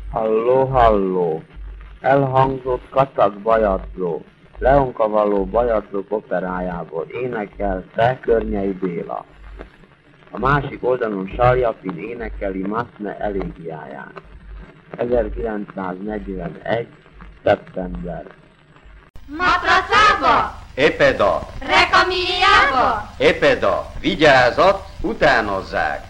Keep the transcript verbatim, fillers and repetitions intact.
Halló, halló! Elhangzott Kacag Bajacló, Leonkavaló Bajaclók operájából énekelte Környei Béla. A másik oldalon Saljapin énekeli Maszne elégiáját. ezerkilencszáznegyvenegy. szeptember. Matracába! Épeda! Rekamiába! Épeda! Vigyázat, utánozzák!